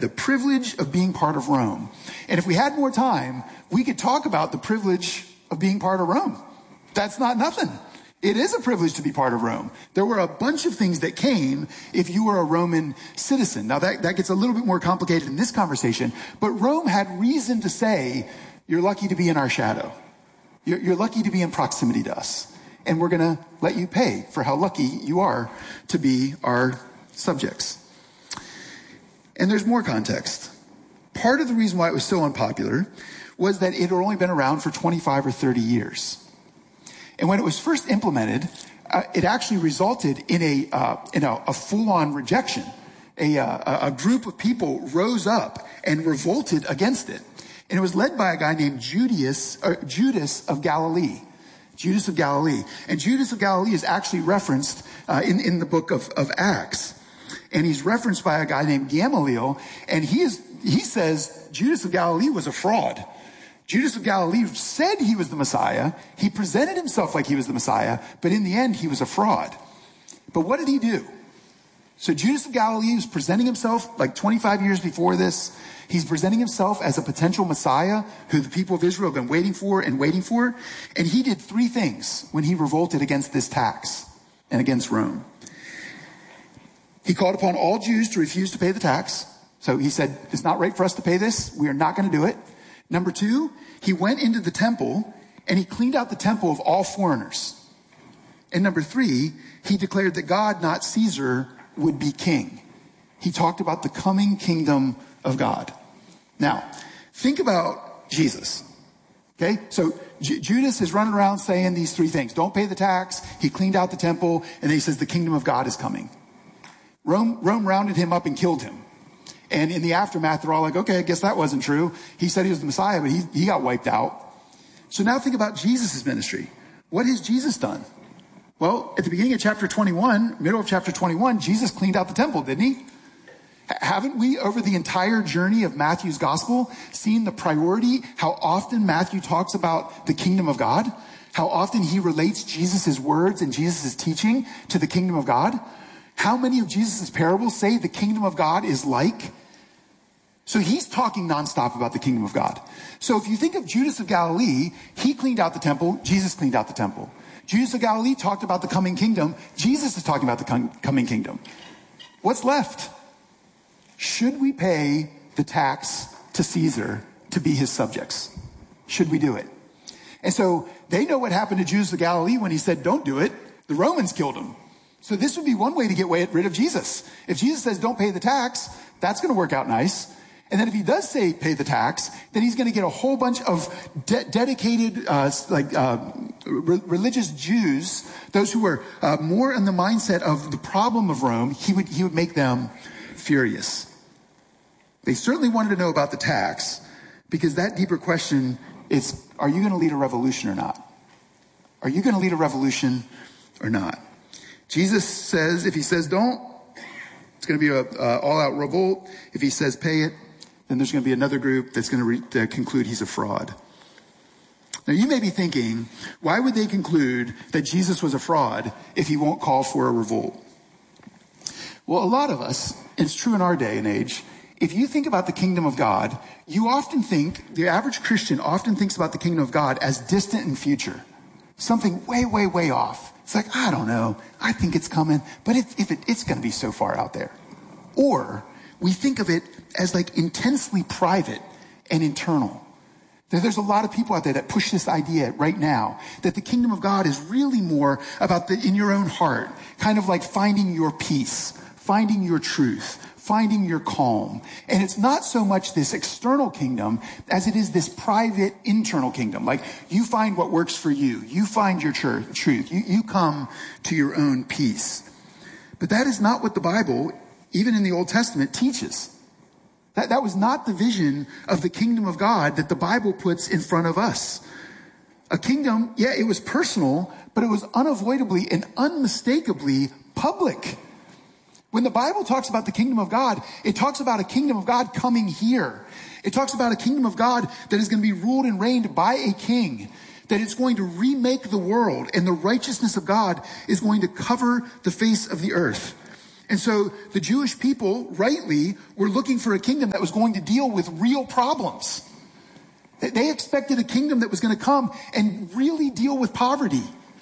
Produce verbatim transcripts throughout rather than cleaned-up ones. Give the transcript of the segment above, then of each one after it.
the privilege of being part of Rome. And if we had more time, we could talk about the privilege of being part of Rome. That's not nothing. It is a privilege to be part of Rome. There were a bunch of things that came if you were a Roman citizen. Now that, that gets a little bit more complicated in this conversation, but Rome had reason to say, you're lucky to be in our shadow. You're, you're lucky to be in proximity to us. And we're going to let you pay for how lucky you are to be our subjects. And there's more context. Part of the reason why it was so unpopular was that it had only been around for twenty-five or thirty years. And when it was first implemented, uh, it actually resulted in a uh, in a, a full-on rejection. A, uh, a group of people rose up and revolted against it. And it was led by a guy named Judas, uh, Judas of Galilee. Judas of Galilee. And Judas of Galilee is actually referenced uh, in, in the book of, of Acts. And he's referenced by a guy named Gamaliel. And he is he says Judas of Galilee was a fraud. Judas of Galilee said he was the Messiah. He presented himself like he was the Messiah, but in the end, he was a fraud. But what did he do? So Judas of Galilee was presenting himself like twenty-five years before this. He's presenting himself as a potential Messiah who the people of Israel have been waiting for and waiting for. And he did three things when he revolted against this tax and against Rome. He called upon all Jews to refuse to pay the tax. So he said, it's not right for us to pay this. We are not going to do it. Number two, he went into the temple and he cleaned out the temple of all foreigners. And number three, he declared that God, not Caesar, would be king. He talked about the coming kingdom of God. Now, think about Jesus. Okay, so J- Judas is running around saying these three things. Don't pay the tax. He cleaned out the temple, and then he says the kingdom of God is coming. Rome, Rome rounded him up and killed him. And in the aftermath, they're all like, okay, I guess that wasn't true. He said he was the Messiah, but he, he got wiped out. So now think about Jesus' ministry. What has Jesus done? Well, at the beginning of chapter twenty-one, middle of chapter twenty-one, Jesus cleaned out the temple, didn't he? H- haven't we, over the entire journey of Matthew's gospel, seen the priority, how often Matthew talks about the kingdom of God? How often he relates Jesus' words and Jesus' teaching to the kingdom of God? How many of Jesus' parables say the kingdom of God is like? So he's talking nonstop about the kingdom of God. So if you think of Judas of Galilee, he cleaned out the temple, Jesus cleaned out the temple. Judas of Galilee talked about the coming kingdom, Jesus is talking about the com- coming kingdom. What's left? Should we pay the tax to Caesar to be his subjects? Should we do it? And so they know what happened to Judas of Galilee when he said, don't do it. The Romans killed him. So this would be one way to get rid of Jesus. If Jesus says, don't pay the tax, that's going to work out nice. And then if he does say pay the tax, then he's going to get a whole bunch of de- dedicated, uh, like uh, re- religious Jews, those who were uh, more in the mindset of the problem of Rome. He would he would make them furious. They certainly wanted to know about the tax, because that deeper question is: are you going to lead a revolution or not? Are you going to lead a revolution or not? Jesus says, if he says don't, it's going to be a uh, all-out revolt. If he says pay it, then there's going to be another group that's going to, re- to conclude he's a fraud. Now, you may be thinking, why would they conclude that Jesus was a fraud if he won't call for a revolt? Well, a lot of us, and it's true in our day and age, if you think about the kingdom of God, you often think, the average Christian often thinks about the kingdom of God as distant in future. Something way, way, way off. It's like, I don't know. I think it's coming, but it's, if it, it's going to be so far out there. Or we think of it as like intensely private and internal. There's a lot of people out there that push this idea right now that the kingdom of God is really more about the in your own heart, kind of like finding your peace, finding your truth, finding your calm. And it's not so much this external kingdom as it is this private internal kingdom. Like you find what works for you. You find your tr- truth. You, you come to your own peace. But that is not what the Bible, even in the Old Testament, teaches. That, that was not the vision of the kingdom of God that the Bible puts in front of us. A kingdom, yeah, it was personal, but it was unavoidably and unmistakably public. When the Bible talks about the kingdom of God, it talks about a kingdom of God coming here. It talks about a kingdom of God that is going to be ruled and reigned by a king, that it's going to remake the world, and the righteousness of God is going to cover the face of the earth. And so the Jewish people, rightly, were looking for a kingdom that was going to deal with real problems. They expected a kingdom that was going to come and really deal with poverty,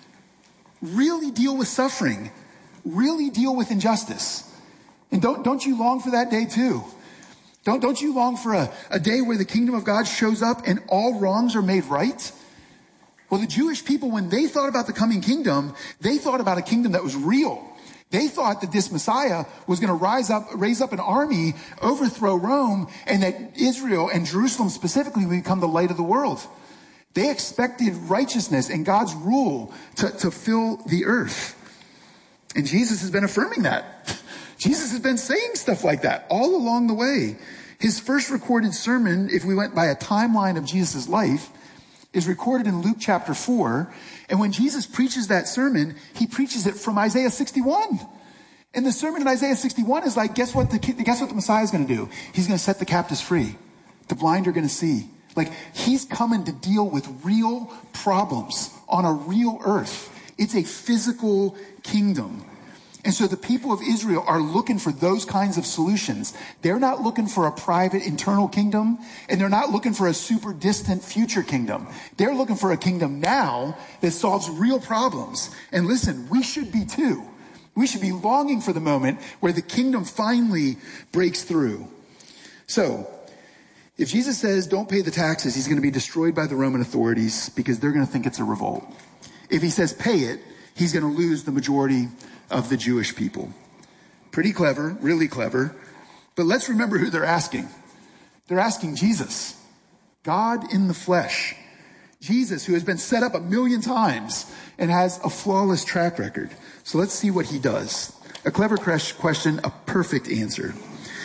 really deal with suffering, really deal with injustice. And don't, don't you long for that day too? Don't, don't you long for a, a day where the kingdom of God shows up and all wrongs are made right? Well, the Jewish people, when they thought about the coming kingdom, they thought about a kingdom that was real. They thought that this Messiah was going to rise up, raise up an army, overthrow Rome, and that Israel and Jerusalem specifically would become the light of the world. They expected righteousness and God's rule to, to fill the earth. And Jesus has been affirming that. Jesus has been saying stuff like that all along the way. His first recorded sermon, if we went by a timeline of Jesus' life, is recorded in Luke chapter four. And when Jesus preaches that sermon, he preaches it from Isaiah sixty-one. And the sermon in Isaiah sixty-one is like, guess what the, guess what the Messiah is going to do? He's going to set the captives free. The blind are going to see. Like, he's coming to deal with real problems on a real earth. It's a physical kingdom. And so the people of Israel are looking for those kinds of solutions. They're not looking for a private internal kingdom, and they're not looking for a super distant future kingdom. They're looking for a kingdom now that solves real problems. And listen, we should be too. We should be longing for the moment where the kingdom finally breaks through. So, if Jesus says don't pay the taxes, he's going to be destroyed by the Roman authorities because they're going to think it's a revolt. If he says pay it, he's going to lose the majority of the Jewish people. Pretty clever, really clever. But let's remember who they're asking. They're asking Jesus, God in the flesh. Jesus, who has been set up a million times and has a flawless track record. So let's see what he does. A clever question, a perfect answer.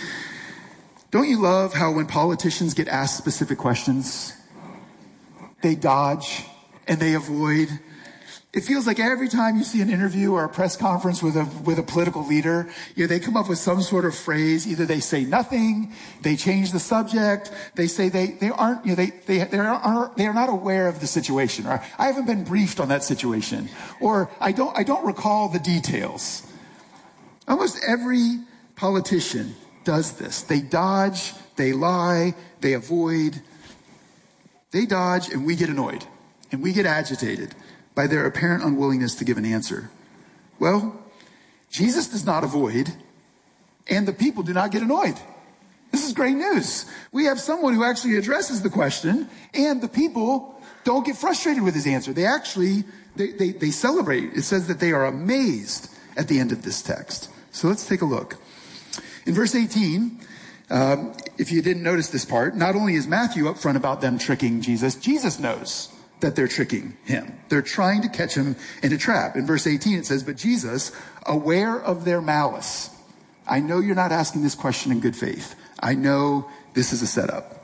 Don't you love how when politicians get asked specific questions, they dodge and they avoid? It feels like every time you see an interview or a press conference with a with a political leader, you know, they come up with some sort of phrase. Either they say nothing, they change the subject, they say they, they aren't, you know, they, they, they, are, they are not aware of the situation, or I haven't been briefed on that situation, or I don't, I don't recall the details. Almost every politician does this. They dodge, they lie, they avoid. They dodge and we get annoyed and we get agitated by their apparent unwillingness to give an answer. Well, Jesus does not avoid, and the people do not get annoyed. This is great news. We have someone who actually addresses the question, and the people don't get frustrated with his answer. They actually, they, they, they celebrate. It says that they are amazed at the end of this text. So let's take a look. In verse eighteen, um, if you didn't notice this part, not only is Matthew upfront about them tricking Jesus, Jesus knows that they're tricking him. They're trying to catch him in a trap. In verse eighteen, it says, but Jesus, aware of their malice. I know you're not asking this question in good faith. I know this is a setup.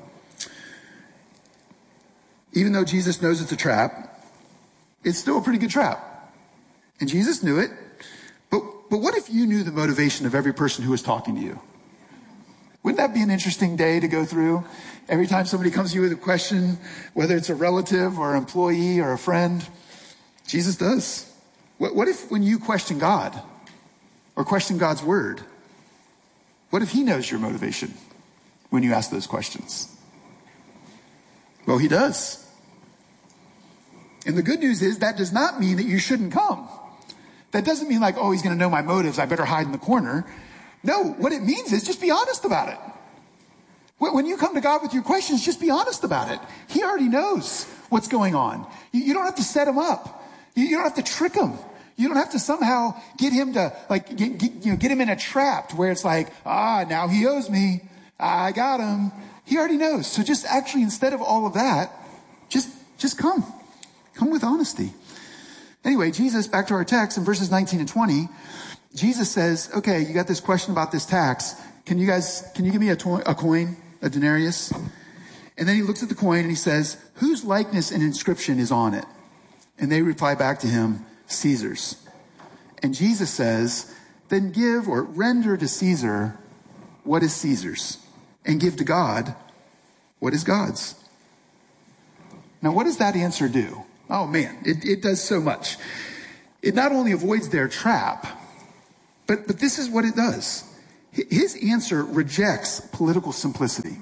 Even though Jesus knows it's a trap, it's still a pretty good trap. And Jesus knew it. But, but what if you knew the motivation of every person who was talking to you? Wouldn't that be an interesting day to go through? Every time somebody comes to you with a question, whether it's a relative or an employee or a friend, Jesus does. What, what if when you question God or question God's word, what if he knows your motivation when you ask those questions? Well, he does. And the good news is that does not mean that you shouldn't come. That doesn't mean like, oh, he's going to know my motives, I better hide in the corner. No, what it means is just be honest about it. When you come to God with your questions, just be honest about it. He already knows what's going on. You don't have to set him up. You don't have to trick him. You don't have to somehow get him to like get, get, you know, get him in a trap where it's like, ah, now he owes me. I got him. He already knows. So just actually, instead of all of that, just just come. Come with honesty. Anyway, Jesus, back to our text in verses nineteen and twenty, Jesus says, okay, you got this question about this tax. Can you guys, can you give me a, to- a coin, a denarius? And then he looks at the coin and he says, whose likeness and inscription is on it? And they reply back to him, Caesar's. And Jesus says, then give or render to Caesar what is Caesar's, and give to God what is God's. Now, what does that answer do? Oh man, it, it does so much. It not only avoids their trap, but But, but this is what it does. His answer rejects political simplicity.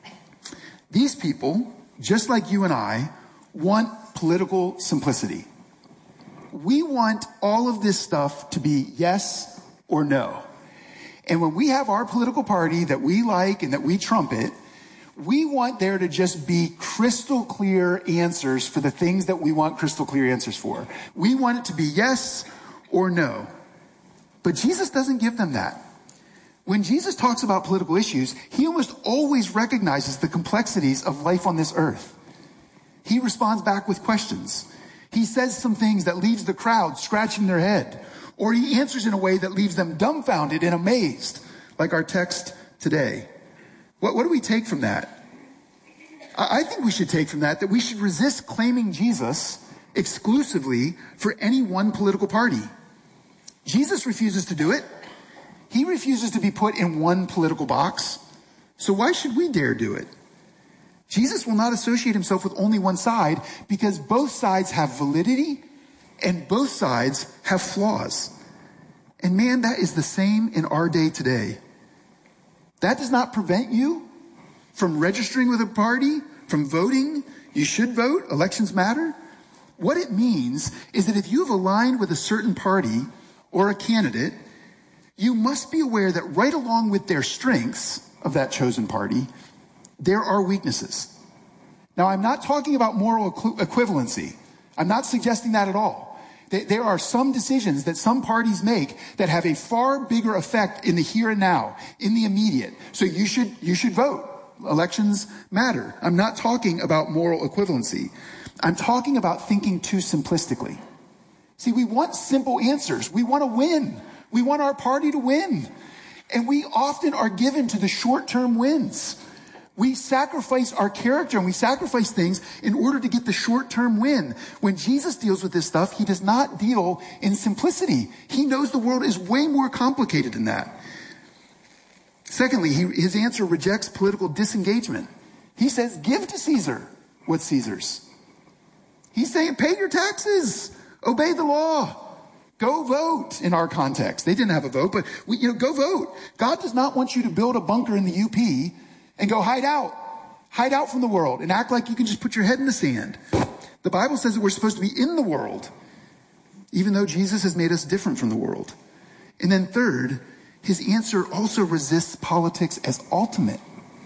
These people, just like you and I, want political simplicity. We want all of this stuff to be yes or no. And when we have our political party that we like and that we trumpet, we want there to just be crystal clear answers for the things that we want crystal clear answers for. We want it to be yes or no. But Jesus doesn't give them that. When Jesus talks about political issues, he almost always recognizes the complexities of life on this earth. He responds back with questions. He says some things that leaves the crowd scratching their head, or he answers in a way that leaves them dumbfounded and amazed, like our text today. What, what do we take from that? I, I think we should take from that that we should resist claiming Jesus exclusively for any one political party. Jesus refuses to do it. He refuses to be put in one political box. So why should we dare do it? Jesus will not associate himself with only one side because both sides have validity and both sides have flaws. And man, that is the same in our day today. That does not prevent you from registering with a party, from voting. You should vote. Elections matter. What it means is that if you've aligned with a certain party or a candidate, you must be aware that right along with their strengths of that chosen party, there are weaknesses. Now, I'm not talking about moral equ- equivalency. I'm not suggesting that at all. There are some decisions that some parties make that have a far bigger effect in the here and now, in the immediate. So you should, you should vote. Elections matter. I'm not talking about moral equivalency. I'm talking about thinking too simplistically. See, we want simple answers. We want to win. We want our party to win. And we often are given to the short-term wins. We sacrifice our character and we sacrifice things in order to get the short-term win. When Jesus deals with this stuff, he does not deal in simplicity. He knows the world is way more complicated than that. Secondly, he, his answer rejects political disengagement. He says, give to Caesar what's Caesar's. He's saying, pay your taxes, obey the law. Go vote in our context. They didn't have a vote, but we, you know, go vote. God does not want you to build a bunker in the U P and go hide out, hide out from the world and act like you can just put your head in the sand. The Bible says that we're supposed to be in the world, even though Jesus has made us different from the world. And then third, his answer also resists politics as ultimate.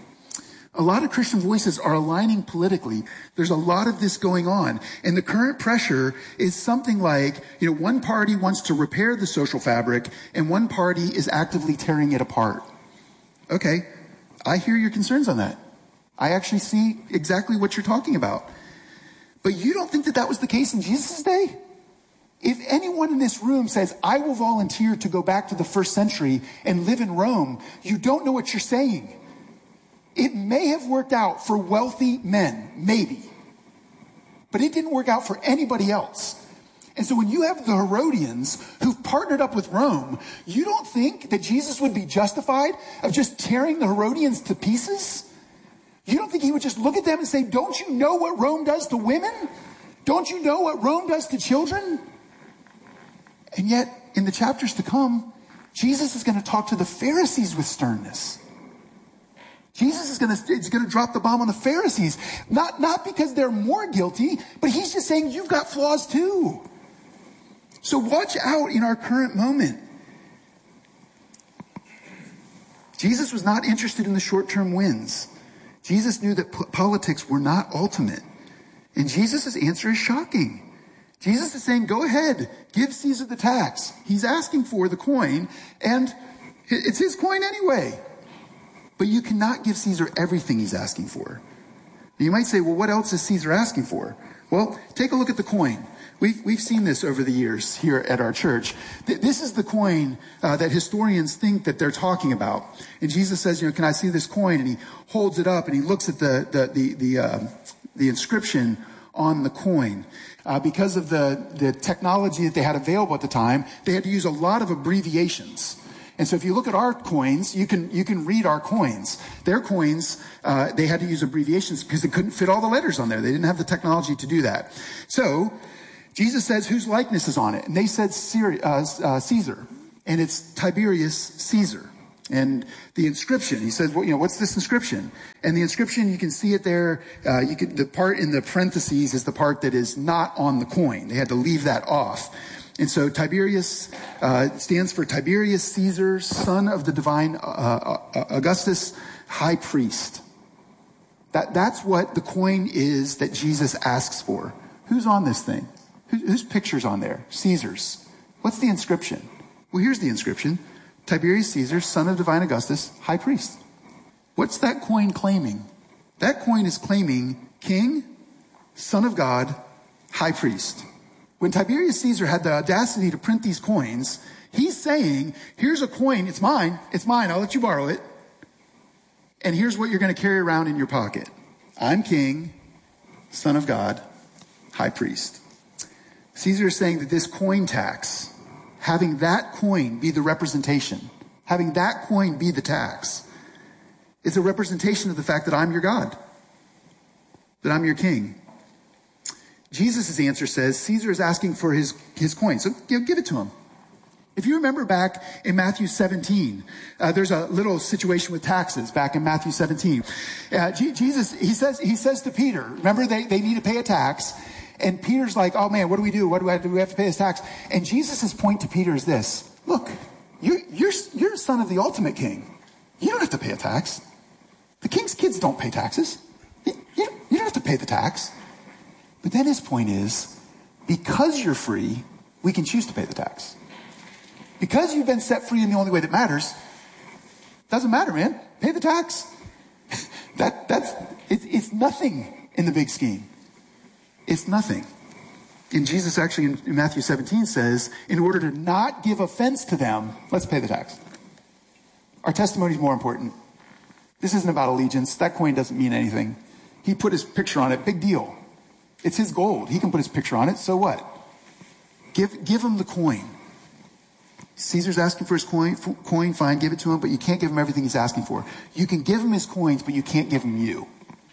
A lot of Christian voices are aligning politically. There's a lot of this going on. And the current pressure is something like, you know, one party wants to repair the social fabric and one party is actively tearing it apart. Okay, I hear your concerns on that. I actually see exactly what you're talking about. But you don't think that that was the case in Jesus' day? If anyone in this room says, I will volunteer to go back to the first century and live in Rome, you don't know what you're saying. It may have worked out for wealthy men, maybe. But it didn't work out for anybody else. And so when you have the Herodians who've partnered up with Rome, you don't think that Jesus would be justified of just tearing the Herodians to pieces? You don't think he would just look at them and say, don't you know what Rome does to women? Don't you know what Rome does to children? And yet, in the chapters to come, Jesus is going to talk to the Pharisees with sternness. Jesus is going to, is going to drop the bomb on the Pharisees. Not, not because they're more guilty, but he's just saying you've got flaws too. So watch out in our current moment. Jesus was not interested in the short-term wins. Jesus knew that po- politics were not ultimate. And Jesus' answer is shocking. Jesus is saying, go ahead, give Caesar the tax. He's asking for the coin, and it's his coin anyway. But you cannot give Caesar everything he's asking for. You might say, well, what else is Caesar asking for? Well, take a look at the coin. We've, we've seen this over the years here at our church. Th- this is the coin uh, that historians think that they're talking about. And Jesus says, you know, can I see this coin? And he holds it up and he looks at the, the, the, the, uh, the inscription on the coin. Uh, because of the, the technology that they had available at the time, they had to use a lot of abbreviations. And so if you look at our coins, you can you can read our coins. Their coins, uh, they had to use abbreviations because they couldn't fit all the letters on there. They didn't have the technology to do that. So Jesus says, whose likeness is on it? And they said uh, uh, Caesar. and it's Tiberius Caesar. And the inscription, he says, well, you know, what's this inscription? And the inscription, you can see it there. Uh, you could, the part in the parentheses is the part that is not on the coin. They had to leave that off. And so Tiberius uh, stands for Tiberius Caesar, son of the divine uh, uh, Augustus, high priest. That, that's what the coin is that Jesus asks for. Who's on this thing? Who, whose picture's on there? Caesar's. What's the inscription? Well, here's the inscription. Tiberius Caesar, son of divine Augustus, high priest. What's that coin claiming? That coin is claiming king, son of God, high priest. When Tiberius Caesar had the audacity to print these coins, he's saying, here's a coin, it's mine, it's mine, I'll let you borrow it. And here's what you're going to carry around in your pocket. I'm king, son of God, high priest. Caesar is saying that this coin tax, having that coin be the representation, having that coin be the tax, is a representation of the fact that I'm your God, that I'm your king. Jesus' answer says Caesar is asking for his, his coin, so you know, give it to him. If you remember back in Matthew seventeen, uh, there's a little situation with taxes back in Matthew seventeen. Uh, G- Jesus, he says, he says to Peter, remember they, they need to pay a tax. And Peter's like, oh man, what do we do? What do we have to do? We have to pay this tax. And Jesus' point to Peter is this: look, you, you're, you're a son of the ultimate king. You don't have to pay a tax. The king's kids don't pay taxes. You, you, you don't have to pay the tax. But then his point is, because you're free, we can choose to pay the tax. Because you've been set free in the only way that matters, doesn't matter, man. Pay the tax. that, that's, it's, it's nothing in the big scheme. It's nothing. And Jesus actually in, in Matthew seventeen says, in order to not give offense to them, let's pay the tax. Our testimony is more important. This isn't about allegiance. That coin doesn't mean anything. He put his picture on it. Big deal. It's his gold. He can put his picture on it. So what? Give, give him the coin. Caesar's asking for his coin, coin, fine, give it to him, but you can't give him everything he's asking for. You can give him his coins, but you can't give him you.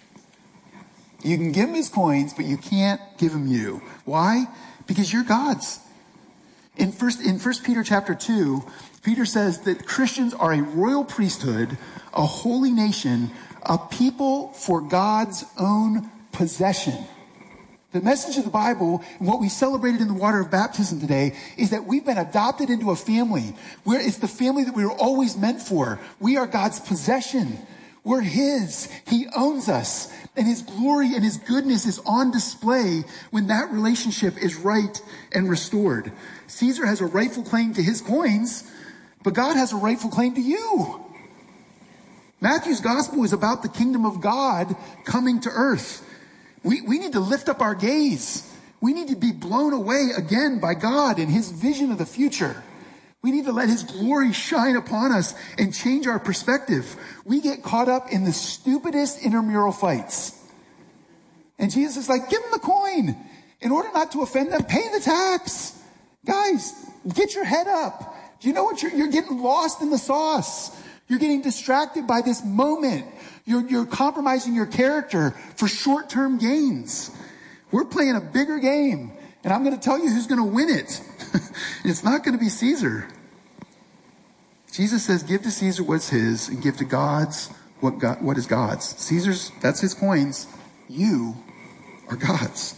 You can give him his coins, but you can't give him you. Why? Because you're God's. In first, in First Peter chapter two, Peter says that Christians are a royal priesthood, a holy nation, a people for God's own possession. The message of the Bible, and what we celebrated in the water of baptism today, is that we've been adopted into a family where it's the family that we were always meant for. We are God's possession. We're his. He owns us. And his glory and his goodness is on display when that relationship is right and restored. Caesar has a rightful claim to his coins, but God has a rightful claim to you. Matthew's gospel is about the kingdom of God coming to earth. We, we need to lift up our gaze. We need to be blown away again by God and his vision of the future. We need to let his glory shine upon us and change our perspective. We get caught up in the stupidest intramural fights. And Jesus is like, give them the coin. In order not to offend them, pay the tax. Guys, get your head up. Do you know what? You're, you're getting lost in the sauce. You're getting distracted by this moment. You're, you're compromising your character for short-term gains. We're playing a bigger game. And I'm going to tell you who's going to win it. It's not going to be Caesar. Jesus says, give to Caesar what's his and give to God's what, God, what is God's. Caesar's, that's his coins. You are God's.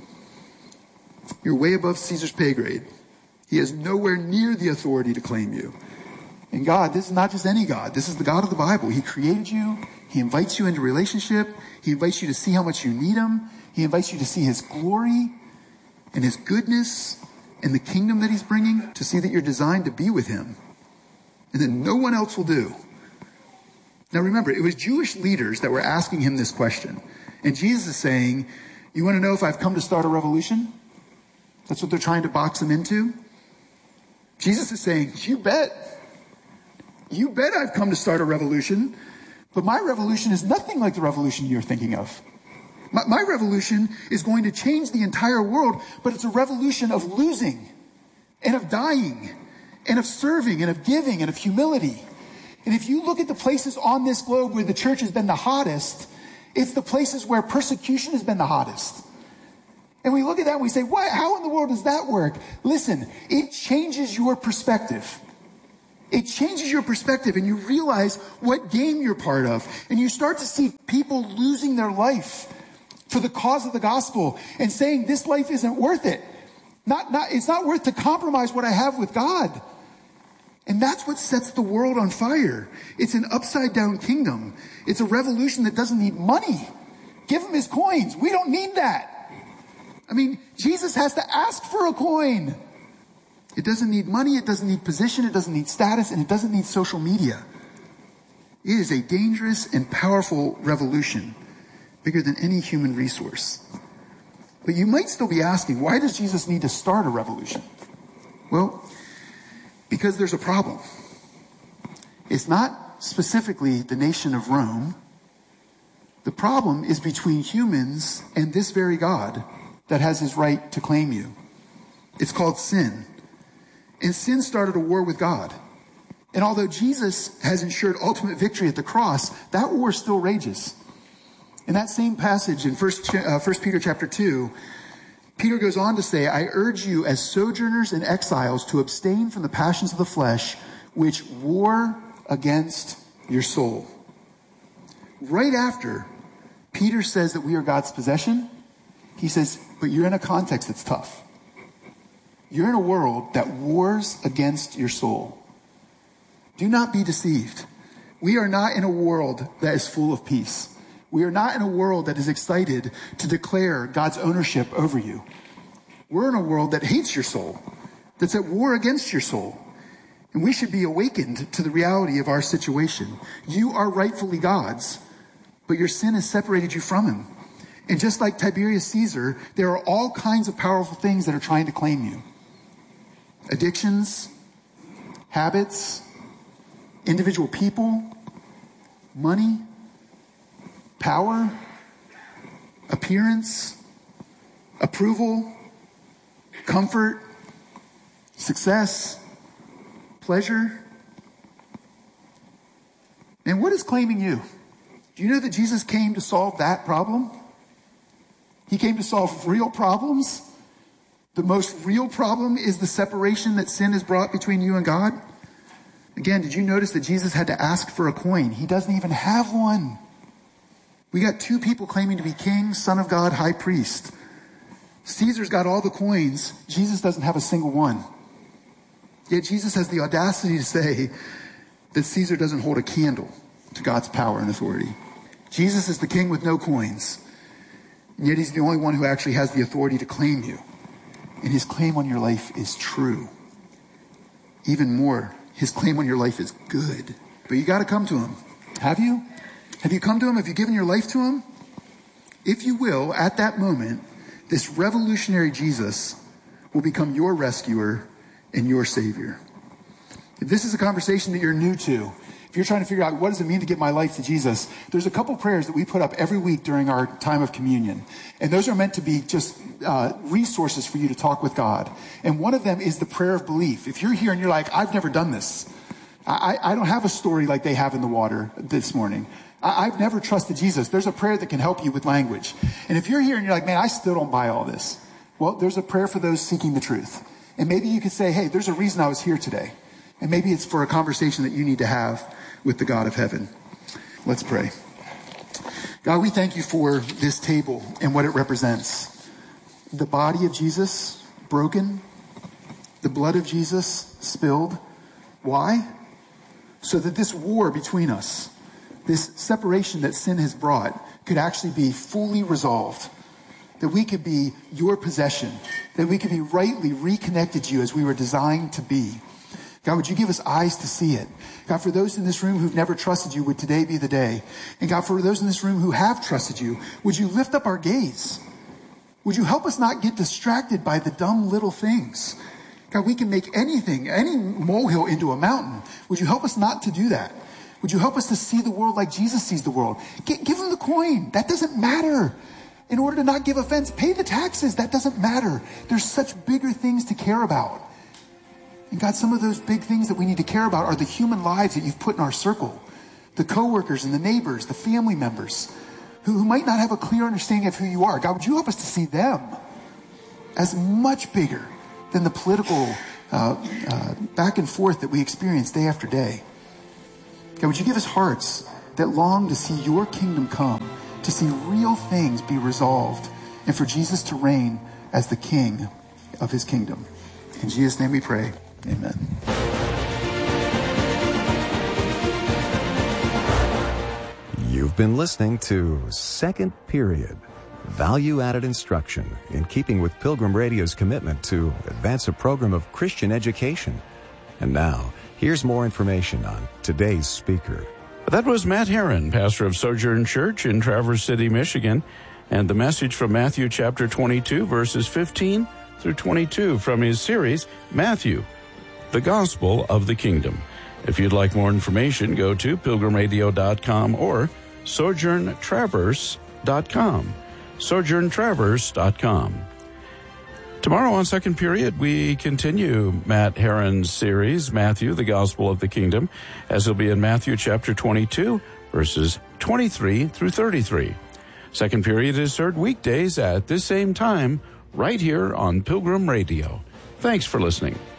You're way above Caesar's pay grade. He has nowhere near the authority to claim you. And God, this is not just any God. This is the God of the Bible. He created you. He invites you into relationship. He invites you to see how much you need him. He invites you to see his glory and his goodness and the kingdom that he's bringing, to see that you're designed to be with him. And then no one else will do. Now remember, it was Jewish leaders that were asking him this question. And Jesus is saying, you want to know if I've come to start a revolution? That's what they're trying to box him into. Jesus is saying, you bet. You bet I've come to start a revolution. But my revolution is nothing like the revolution you're thinking of. My, my revolution is going to change the entire world, but it's a revolution of losing and of dying and of serving and of giving and of humility. And if you look at the places on this globe where the church has been the hottest, it's the places where persecution has been the hottest. And we look at that and we say, what? How in the world does that work? Listen, it changes your perspective. It changes your perspective and you realize what game you're part of. And you start to see people losing their life for the cause of the gospel and saying this life isn't worth it. Not, not, it's not worth to compromise what I have with God. And that's what sets the world on fire. It's an upside down kingdom. It's a revolution that doesn't need money. Give him his coins. We don't need that. I mean, Jesus has to ask for a coin. It doesn't need money. It doesn't need position. It doesn't need status. And it doesn't need social media. It is a dangerous and powerful revolution, bigger than any human resource. But you might still be asking, why does Jesus need to start a revolution? Well, because there's a problem. It's not specifically the nation of Rome. The problem is between humans and this very God that has his right to claim you. It's called sin. And sin started a war with God. And although Jesus has ensured ultimate victory at the cross, that war still rages. In that same passage in First Peter chapter two, Peter goes on to say, I urge you as sojourners and exiles to abstain from the passions of the flesh, which war against your soul. Right after Peter says that we are God's possession, he says, but you're in a context that's tough. You're in a world that wars against your soul. Do not be deceived. We are not in a world that is full of peace. We are not in a world that is excited to declare God's ownership over you. We're in a world that hates your soul, that's at war against your soul. And we should be awakened to the reality of our situation. You are rightfully God's, but your sin has separated you from him. And just like Tiberius Caesar, there are all kinds of powerful things that are trying to claim you. Addictions, habits, individual people, money, power, appearance, approval, comfort, success, pleasure. And what is claiming you? Do you know that Jesus came to solve that problem? He came to solve real problems. The most real problem is the separation that sin has brought between you and God. Again, did you notice that Jesus had to ask for a coin? He doesn't even have one. We got two people claiming to be king, son of God, high priest. Caesar's got all the coins. Jesus doesn't have a single one. Yet Jesus has the audacity to say that Caesar doesn't hold a candle to God's power and authority. Jesus is the king with no coins. And yet he's the only one who actually has the authority to claim you. And his claim on your life is true. Even more, his claim on your life is good. But you got to come to him. Have you? Have you come to him? Have you given your life to him? If you will, at that moment, this revolutionary Jesus will become your rescuer and your savior. If this is a conversation that you're new to, if you're trying to figure out what does it mean to give my life to Jesus, there's a couple prayers that we put up every week during our time of communion. And those are meant to be just uh, resources for you to talk with God. And one of them is the prayer of belief. If you're here and you're like, I've never done this. I, I don't have a story like they have in the water this morning. I, I've never trusted Jesus. There's a prayer that can help you with language. And if you're here and you're like, man, I still don't buy all this. Well, there's a prayer for those seeking the truth. And maybe you could say, hey, there's a reason I was here today. And maybe it's for a conversation that you need to have with the God of heaven. Let's pray. God, we thank you for this table and what it represents. The body of Jesus broken, the blood of Jesus spilled. Why? So that this war between us, this separation that sin has brought, could actually be fully resolved. That we could be your possession. That we could be rightly reconnected to you as we were designed to be. God, would you give us eyes to see it? God, for those in this room who've never trusted you, would today be the day? And God, for those in this room who have trusted you, would you lift up our gaze? Would you help us not get distracted by the dumb little things? God, we can make anything, any molehill into a mountain. Would you help us not to do that? Would you help us to see the world like Jesus sees the world? G- give him the coin. That doesn't matter. In order to not give offense, pay the taxes. That doesn't matter. There's such bigger things to care about. And God, some of those big things that we need to care about are the human lives that you've put in our circle. The coworkers and the neighbors, the family members who, who might not have a clear understanding of who you are. God, would you help us to see them as much bigger than the political uh, uh, back and forth that we experience day after day. God, would you give us hearts that long to see your kingdom come, to see real things be resolved, and for Jesus to reign as the king of his kingdom. In Jesus' name we pray. Amen. You've been listening to Second Period, value-added instruction in keeping with Pilgrim Radio's commitment to advance a program of Christian education. And now, here's more information on today's speaker. That was Matt Herron, pastor of Sojourn Church in Traverse City, Michigan, and the message from Matthew chapter twenty-two, verses fifteen through twenty-two from his series, Matthew, the Gospel of the Kingdom. If you'd like more information, go to pilgrim radio dot com or sojourn traverse dot com. sojourn traverse dot com. Tomorrow on Second Period, we continue Matt Herron's series, Matthew, the Gospel of the Kingdom, as he'll be in Matthew chapter twenty-two, verses twenty-three through thirty-three. Second Period is heard weekdays at this same time, right here on Pilgrim Radio. Thanks for listening.